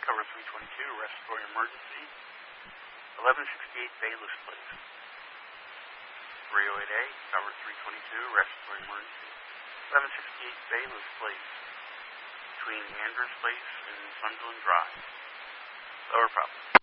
cover 322, respiratory emergency. 1168 Bayless Place. 308A, cover 322, respiratory emergency. 1168 Bayless Place, between Andrews Place and Sunderland Drive. Lower problem.